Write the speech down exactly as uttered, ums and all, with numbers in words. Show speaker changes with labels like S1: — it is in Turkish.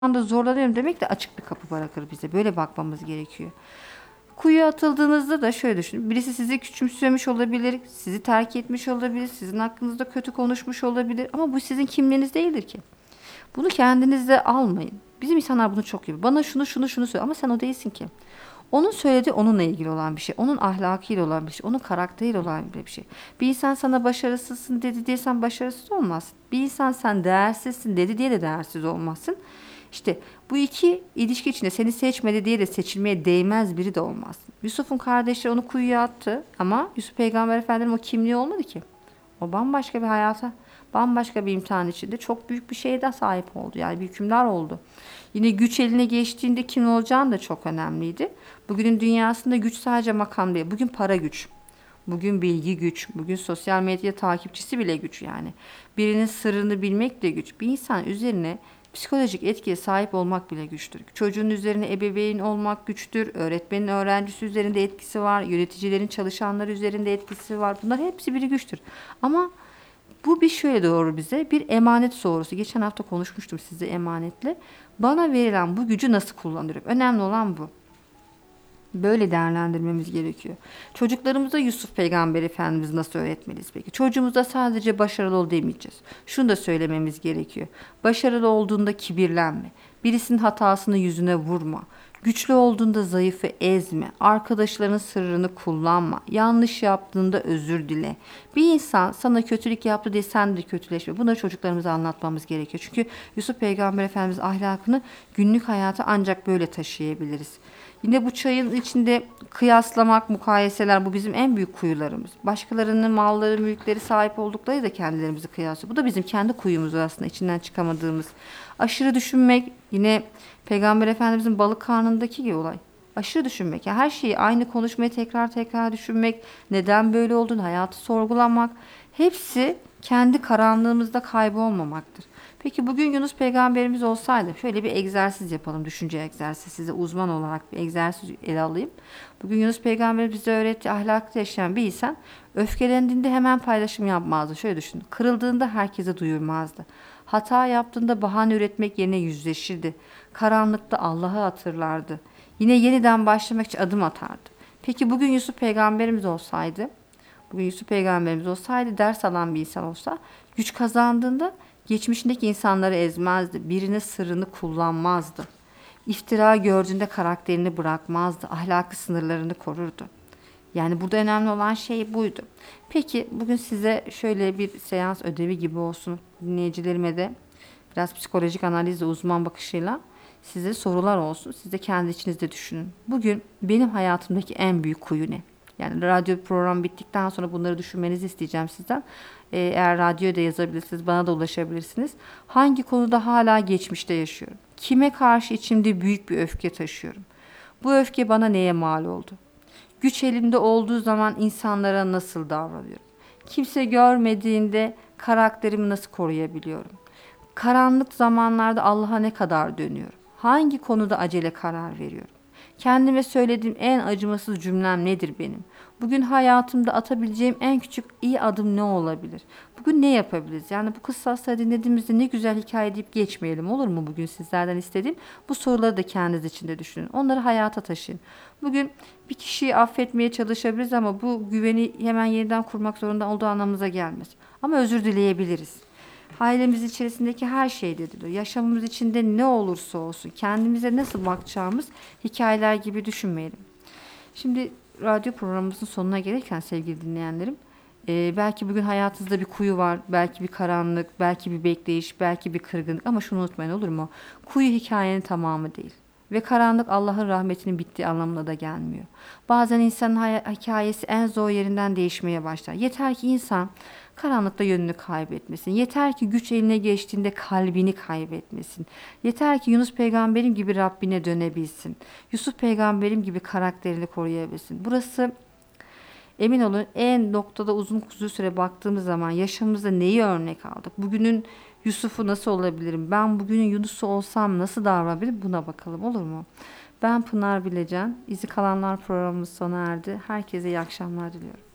S1: anda zorlanıyorum demek de açık bir kapı bırakır bize. Böyle bakmamız gerekiyor. Kuyuya atıldığınızda da şöyle düşünün. Birisi sizi küçümsemiş olabilir, sizi terk etmiş olabilir, sizin hakkınızda kötü konuşmuş olabilir. Ama bu sizin kimliğiniz değildir ki. Bunu kendinizde almayın. Bizim insanlar bunu çok yapıyor. Bana şunu şunu şunu söyle ama sen o değilsin ki. Onun söylediği onunla ilgili olan bir şey. Onun ahlakıyla olan bir şey. Onun karakteriyle olan bir şey. Bir insan sana başarısızsın dedi diye sen başarısız olmazsın. Bir insan sen değersizsin dedi diye de değersiz olmazsın. İşte bu iki ilişki içinde seni seçmedi diye de seçilmeye değmez biri de olmazsın. Yusuf'un kardeşleri onu kuyuya attı ama Yusuf Peygamber Efendimiz'in o kimliği olmadı ki. O bambaşka bir hayata, bambaşka bir imtihan içinde çok büyük bir şeye de sahip oldu. Yani bir hükümdar oldu. Yine güç eline geçtiğinde kim olacağın da çok önemliydi. Bugünün dünyasında güç sadece makam değil. Bugün para güç. Bugün bilgi güç. Bugün sosyal medya takipçisi bile güç yani. Birinin sırrını bilmek de güç. Bir insan üzerine psikolojik etkiye sahip olmak bile güçtür. Çocuğun üzerine ebeveyn olmak güçtür. Öğretmenin öğrencisi üzerinde etkisi var. Yöneticilerin çalışanlar üzerinde etkisi var. Bunlar hepsi bir güçtür. Ama bu bir şöyle doğru bize bir emanet sorusu. Geçen hafta konuşmuştum size emanetle. Bana verilen bu gücü nasıl kullanırım? Önemli olan bu. Böyle değerlendirmemiz gerekiyor. Çocuklarımıza Yusuf Peygamber Efendimiz nasıl öğretmeliyiz peki? Çocuğumuza sadece başarılı ol demeyeceğiz. Şunu da söylememiz gerekiyor. Başarılı olduğunda kibirlenme. Birisinin hatasını yüzüne vurma. Güçlü olduğunda zayıfı ezme. Arkadaşlarının sırrını kullanma. Yanlış yaptığında özür dile. Bir insan sana kötülük yaptı diye sen de kötüleşme. Bunları çocuklarımıza anlatmamız gerekiyor. Çünkü Yusuf Peygamber Efendimiz ahlakını günlük hayata ancak böyle taşıyabiliriz. Yine bu çayın içinde kıyaslamak, mukayeseler bu bizim en büyük kuyularımız. Başkalarının malları, mülkleri sahip oldukları da kendilerimizi kıyaslıyor. Bu da bizim kendi kuyumuz aslında içinden çıkamadığımız. Aşırı düşünmek yine Peygamber Efendimizin balık karnındaki gibi olay. Aşırı düşünmek. Yani her şeyi aynı konuşmayı tekrar tekrar düşünmek, neden böyle olduğunu, hayatı sorgulamak. Hepsi kendi karanlığımızda kaybolmamaktır. Peki bugün Yunus peygamberimiz olsaydı şöyle bir egzersiz yapalım. Düşünce egzersizi size uzman olarak bir egzersiz ele alayım. Bugün Yunus peygamber bize öğretti ahlaklı yaşayan bir insan öfkelendiğinde hemen paylaşım yapmazdı. Şöyle düşünün. Kırıldığında herkese duyurmazdı. Hata yaptığında bahane üretmek yerine yüzleşirdi. Karanlıkta Allah'ı hatırlardı. Yine yeniden başlamak için adım atardı. Peki bugün Yusuf peygamberimiz olsaydı, bugün Yusuf peygamberimiz olsaydı ders alan bir insan olsa güç kazandığında geçmişindeki insanları ezmezdi. Birine sırrını kullanmazdı. İftira gördüğünde karakterini bırakmazdı. Ahlaki sınırlarını korurdu. Yani burada önemli olan şey buydu. Peki bugün size şöyle bir seans ödevi gibi olsun. Dinleyicilerime de biraz psikolojik analizle uzman bakışıyla size sorular olsun. Siz de kendi içinizde düşünün. Bugün benim hayatımdaki en büyük kuyu ne? Yani radyo programı bittikten sonra bunları düşünmenizi isteyeceğim sizden. Ee, eğer radyoya da yazabilirsiniz, bana da ulaşabilirsiniz. Hangi konuda hala geçmişte yaşıyorum? Kime karşı içimde büyük bir öfke taşıyorum? Bu öfke bana neye mal oldu? Güç elimde olduğu zaman insanlara nasıl davranıyorum? Kimse görmediğinde karakterimi nasıl koruyabiliyorum? Karanlık zamanlarda Allah'a ne kadar dönüyorum? Hangi konuda acele karar veriyorum? Kendime söylediğim en acımasız cümlem nedir benim? Bugün hayatımda atabileceğim en küçük iyi adım ne olabilir? Bugün ne yapabiliriz? Yani bu kıssasları dinlediğimizde ne güzel hikaye deyip geçmeyelim, olur mu? Bugün sizlerden istediğim bu soruları da kendiniz içinde düşünün. Onları hayata taşıyın. Bugün bir kişiyi affetmeye çalışabiliriz ama bu güveni hemen yeniden kurmak zorunda olduğu anlamımıza gelmez. Ama özür dileyebiliriz. Ailemiz içerisindeki her şeydedir. Yaşamımız içinde ne olursa olsun kendimize nasıl bakacağımız hikayeler gibi düşünmeyelim. Şimdi radyo programımızın sonuna gelirken sevgili dinleyenlerim, e, belki bugün hayatınızda bir kuyu var, belki bir karanlık, belki bir bekleyiş, belki bir kırgınlık ama şunu unutmayın, olur mu? Kuyu hikayenin tamamı değil. Ve karanlık Allah'ın rahmetinin bittiği anlamına da gelmiyor. Bazen insanın hay- hikayesi en zor yerinden değişmeye başlar. Yeter ki insan karanlıkta yönünü kaybetmesin. Yeter ki güç eline geçtiğinde kalbini kaybetmesin. Yeter ki Yunus peygamberim gibi Rabbine dönebilsin. Yusuf peygamberim gibi karakterini koruyabilsin. Burası, emin olun, en noktada uzun uzun süre baktığımız zaman yaşamımızda neyi örnek aldık? Bugünün Yusuf'u nasıl olabilirim? Ben bugünün Yunus'u olsam nasıl davranabilirim? Buna bakalım, olur mu? Ben Pınar Bilecan. İzi Kalanlar programımız sona erdi. Herkese iyi akşamlar diliyorum.